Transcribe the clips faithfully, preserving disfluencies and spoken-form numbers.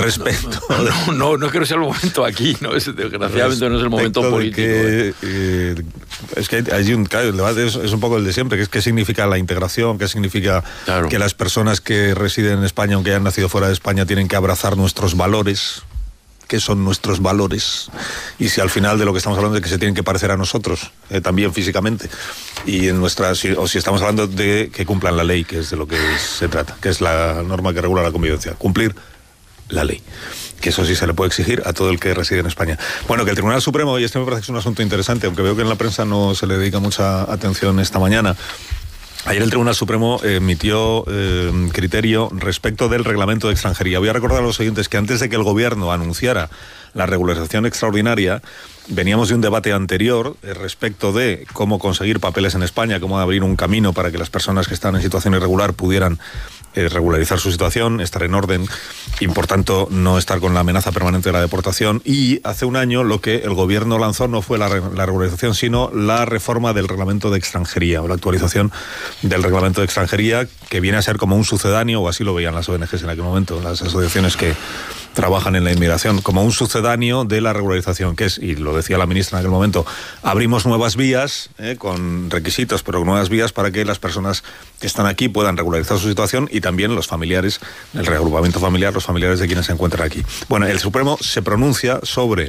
respecto... No, no, no, no creo que sea el momento aquí, ¿no? Es, desgraciadamente no es el momento político. Que, eh, es que hay un, claro, el debate es, es un poco el de siempre, que es qué significa la integración, qué significa claro. que las personas que residen en España, aunque hayan nacido fuera de España, tienen que abrazar nuestros valores. ¿Qué son nuestros valores? Y si al final de lo que estamos hablando es que se tienen que parecer a nosotros, eh, también físicamente, y en nuestra, si, o si estamos hablando de que cumplan la ley, que es de lo que se trata, que es la norma que regula la convivencia, cumplir la ley, que eso sí se le puede exigir a todo el que reside en España. Bueno, que el Tribunal Supremo, y este me parece que es un asunto interesante, aunque veo que en la prensa no se le dedica mucha atención esta mañana. Ayer el Tribunal Supremo emitió eh, criterio respecto del reglamento de extranjería. Voy a recordar a los oyentes que antes de que el gobierno anunciara la regularización extraordinaria, veníamos de un debate anterior eh, respecto de cómo conseguir papeles en España, cómo abrir un camino para que las personas que están en situación irregular pudieran eh, regularizar su situación, estar en orden y, por tanto, no estar con la amenaza permanente de la deportación. Y hace un año lo que el gobierno lanzó no fue la, re la regularización, sino la reforma del reglamento de extranjería, o la actualización del reglamento de extranjería, que viene a ser como un sucedáneo, o así lo veían las O N Ges en aquel momento, las asociaciones que trabajan en la inmigración, como un sucedáneo de la regularización, que es, y lo decía la ministra en aquel momento, abrimos nuevas vías, eh, con requisitos, pero nuevas vías para que las personas que están aquí puedan regularizar su situación, y también los familiares, el reagrupamiento familiar, los familiares de quienes se encuentran aquí. Bueno, el Supremo se pronuncia sobre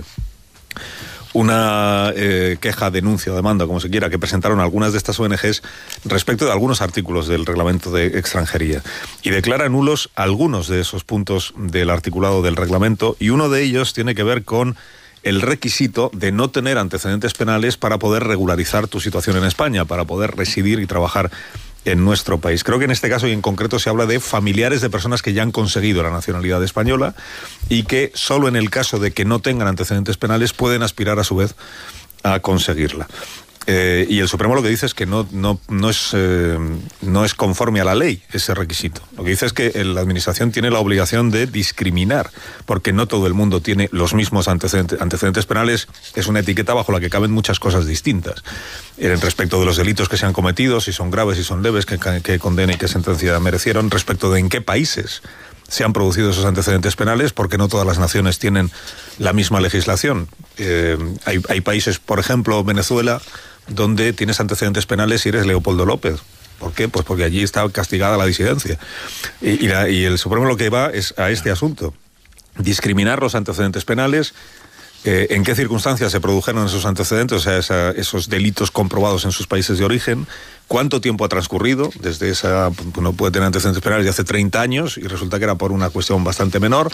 una eh, queja, denuncia o demanda, como se quiera, que presentaron algunas de estas O N Ges respecto de algunos artículos del reglamento de extranjería, y declara nulos algunos de esos puntos del articulado del reglamento, y uno de ellos tiene que ver con el requisito de no tener antecedentes penales para poder regularizar tu situación en España, para poder residir y trabajar en nuestro país. Creo que en este caso y en concreto se habla de familiares de personas que ya han conseguido la nacionalidad española y que solo en el caso de que no tengan antecedentes penales pueden aspirar a su vez a conseguirla. Eh, y el Supremo lo que dice es que no, no, no, es, eh, no es conforme a la ley ese requisito. Lo que dice es que la Administración tiene la obligación de discriminar, porque no todo el mundo tiene los mismos antecedentes, antecedentes penales. Es una etiqueta bajo la que caben muchas cosas distintas. Eh, respecto de los delitos que se han cometido, si son graves, si son leves, qué que condena y qué sentencia merecieron, respecto de en qué países se han producido esos antecedentes penales, porque no todas las naciones tienen la misma legislación. Eh, hay, hay países, por ejemplo, Venezuela, donde tienes antecedentes penales y eres Leopoldo López. ¿Por qué? Pues porque allí está castigada la disidencia. Y, y, la, y el Supremo lo que va es a este asunto: discriminar los antecedentes penales, eh, en qué circunstancias se produjeron esos antecedentes, o sea, esa, esos delitos comprobados en sus países de origen, cuánto tiempo ha transcurrido desde esa... No puede tener antecedentes penales de hace treinta años y resulta que era por una cuestión bastante menor,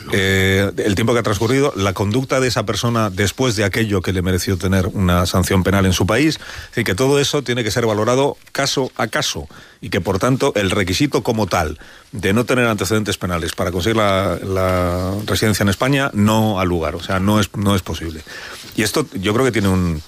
eh, el tiempo que ha transcurrido, la conducta de esa persona después de aquello que le mereció tener una sanción penal en su país. Es decir, que todo eso tiene que ser valorado caso a caso, y que por tanto el requisito como tal de no tener antecedentes penales para conseguir la, la residencia en España no ha lugar, o sea, no es, no es posible. Y esto yo creo que tiene un,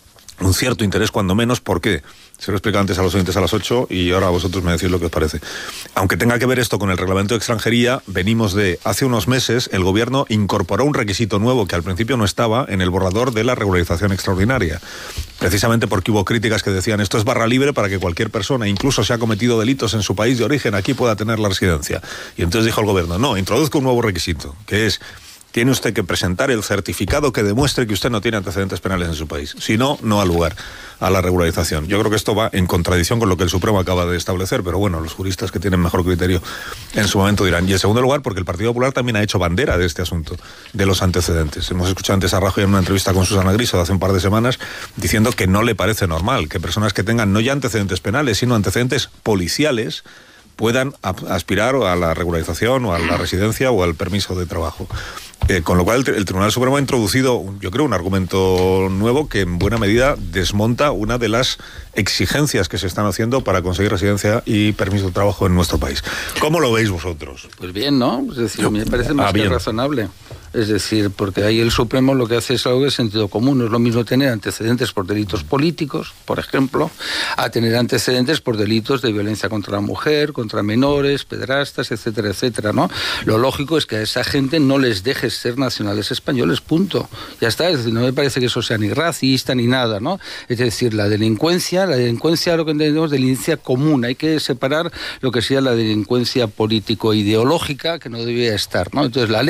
un cierto interés, cuando menos. ¿Por qué? Se lo he explicado antes a los oyentes a las ocho y ahora vosotros me decís lo que os parece. Aunque tenga que ver esto con el reglamento de extranjería, venimos de hace unos meses, el gobierno incorporó un requisito nuevo que al principio no estaba en el borrador de la regularización extraordinaria, precisamente porque hubo críticas que decían esto es barra libre para que cualquier persona, incluso si ha cometido delitos en su país de origen, aquí pueda tener la residencia. Y entonces dijo el gobierno, no, introduzca un nuevo requisito, que es: tiene usted que presentar el certificado que demuestre que usted no tiene antecedentes penales en su país. Si no, no ha lugar a la regularización. Yo creo que esto va en contradicción con lo que el Supremo acaba de establecer, pero bueno, los juristas que tienen mejor criterio en su momento dirán. Y en segundo lugar, porque el Partido Popular también ha hecho bandera de este asunto, de los antecedentes. Hemos escuchado antes a Rajoy en una entrevista con Susana Griso de hace un par de semanas, diciendo que no le parece normal que personas que tengan no ya antecedentes penales, sino antecedentes policiales, puedan aspirar a la regularización o a la residencia o al permiso de trabajo. Eh, con lo cual el, el Tribunal Supremo ha introducido, yo creo, un argumento nuevo que en buena medida desmonta una de las exigencias que se están haciendo para conseguir residencia y permiso de trabajo en nuestro país. ¿Cómo lo veis vosotros? Pues bien, ¿no? Es decir, yo, me parece más ah, que bien. razonable. Es decir, porque ahí el Supremo lo que hace es algo de sentido común. No es lo mismo tener antecedentes por delitos políticos, por ejemplo, a tener antecedentes por delitos de violencia contra la mujer, contra menores, pederastas, etcétera, etcétera, ¿no? Lo lógico es que a esa gente no les dejes ser nacionales españoles, punto. Ya está, es decir, no me parece que eso sea ni racista ni nada, ¿no? Es decir, la delincuencia, la delincuencia, lo que entendemos, delincuencia común. Hay que separar lo que sea la delincuencia político-ideológica, que no debería estar, ¿no? Entonces, la ley